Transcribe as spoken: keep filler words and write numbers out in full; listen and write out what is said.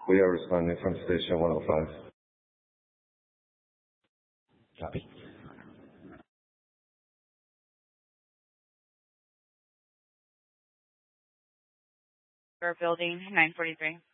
We are responding from station one oh five. Copy. For building nine forty-three.